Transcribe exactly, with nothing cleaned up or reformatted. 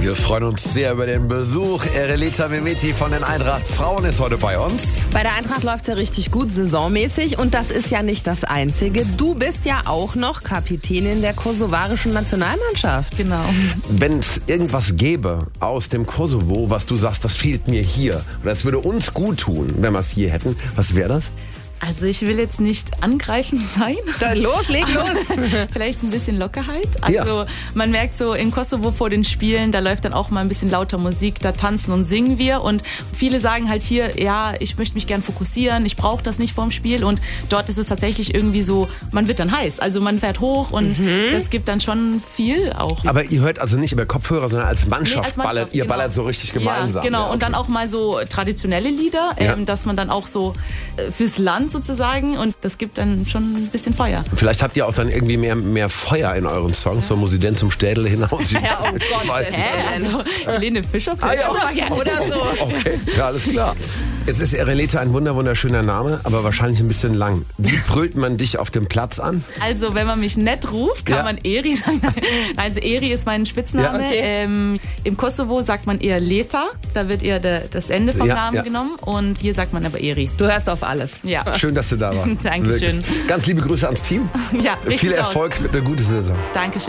Wir freuen uns sehr über den Besuch. Erelita Mehmeti von den Eintracht Frauen ist heute bei uns. Bei der Eintracht läuft es ja richtig gut, saisonmäßig. Und das ist ja nicht das Einzige. Du bist ja auch noch Kapitänin der kosovarischen Nationalmannschaft. Genau. Wenn es irgendwas gäbe aus dem Kosovo, was du sagst, das fehlt mir hier, oder das würde uns gut tun, wenn wir es hier hätten, was wäre das? Also ich will jetzt nicht angreifend sein. Dann los, leg los. Vielleicht ein bisschen Lockerheit. Also Ja. man merkt so in Kosovo vor den Spielen, da läuft dann auch mal ein bisschen lauter Musik, da tanzen und singen wir. Und viele sagen halt hier, ja, ich möchte mich gern fokussieren, ich brauche das nicht vorm Spiel. Und dort ist es tatsächlich irgendwie so, man wird dann heiß. Also man fährt hoch und mhm. das gibt dann schon viel auch. Aber ihr hört also nicht über Kopfhörer, sondern als Mannschaft, Nee, als Mannschaft, ballert. Ihr genau. ballert so richtig gemeinsam. Ja, genau. Ja, Und dann okay. auch mal so traditionelle Lieder, Ja. ähm, dass man dann auch so äh, fürs Land sozusagen, und das gibt dann schon ein bisschen Feuer. Vielleicht habt ihr auch dann irgendwie mehr, mehr Feuer in euren Songs, so muss ich denn zum Städel hinaus. Ja, oh Gott, Weiß ich hä? nicht. Also Helene Fischer Ah, ja. Oder so. Okay, ja, alles klar. Jetzt ist Erelita ein wunder wunderschöner Name, aber wahrscheinlich ein bisschen lang. Wie brüllt man dich auf dem Platz an? Also wenn man mich nett ruft, kann Ja. man Eri sagen. Also Eri ist mein Spitzname. Ja, okay. ähm, Im Kosovo sagt man eher Leta, da wird eher der, das Ende vom Ja, Namen ja. genommen, und hier sagt man aber Eri. Du hörst auf alles. Ja, Schön, dass du da warst. Dankeschön. Wirklich. Ganz liebe Grüße ans Team. ja, richtig Viel aus. Erfolg mit einer guten Saison. Dankeschön.